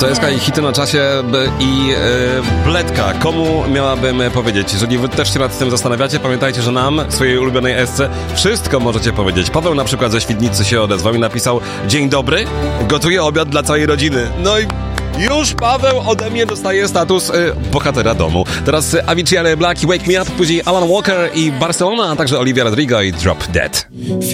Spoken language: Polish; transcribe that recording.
To jest hity na czasie i Bledka. Komu miałabym powiedzieć? Jeżeli wy też się nad tym zastanawiacie, pamiętajcie, że nam, swojej ulubionej esce, wszystko możecie powiedzieć. Paweł na przykład ze Świdnicy się odezwał i napisał: dzień dobry, gotuję obiad dla całej rodziny. No i już Paweł ode mnie dostaje status bohatera domu. Teraz Avicii Black i Wake Me Up, później Alan Walker i Barcelona, a także Olivia Rodrigo i Drop Dead.